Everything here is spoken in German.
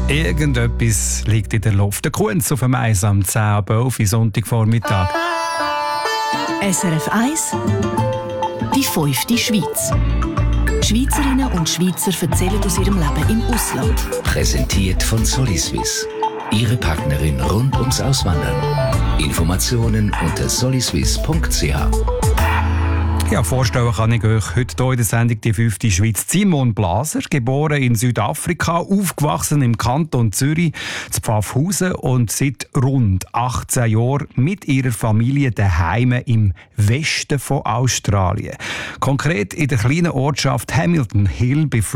Irgendetwas liegt in der Luft. Der Kunz auf dem Eis am 10 ab 11 Uhr Sonntagvormittag. SRF 1 Die 5. Schweiz. Schweizerinnen und Schweizer erzählen aus ihrem Leben im Ausland. Präsentiert von Soliswiss. Ihre Partnerin rund ums Auswandern. Informationen unter soliswiss.ch. Ja, vorstellen kann ich euch heute hier in der Sendung die 5. Schweiz. Simon Blaser, geboren in Südafrika, aufgewachsen im Kanton Zürich, zu Pfaffhausen und seit rund 18 Jahren mit ihrer Familie daheim im Westen von Australien. Konkret in der kleinen Ortschaft Hamilton Hill bei